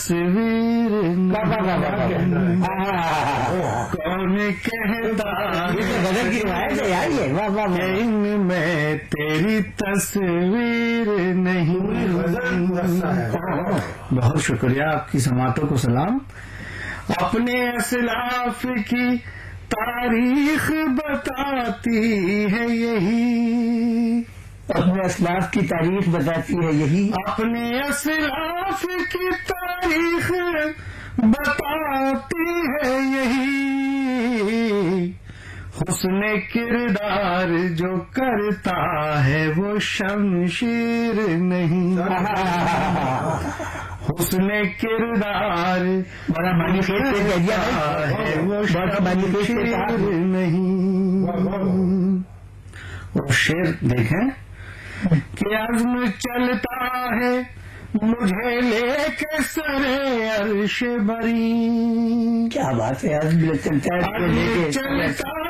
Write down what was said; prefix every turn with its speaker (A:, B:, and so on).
A: تصویر کون کہتا
B: غزل کی روایت ہے یار یہ. واہ واہ واہ.
A: ان میں تیری تصویر نہیں. بہت شکریہ، آپ کی سماعتوں کو سلام. اپنے اسلاف کی تاریخ بتاتی ہے یہی،
B: اپنے اسلاف کی تاریخ بتاتی ہے یہی،
A: اپنے اسلاف کی تاریخ بتاتی ہے یہی. حسن کردار جو کرتا ہے وہ شمشیر نہیں. حسن کردار
B: بڑا مینیفیسٹ کہہ دیا
A: ہے وہ
B: مینیفیسٹ
A: شمشیر نہیں. وہ شعر دیکھیں کہ عزم چلتا ہے مجھے لے کے سرے عرش بری.
B: کیا بات ہے، عزم چلتا ہے
A: چلتا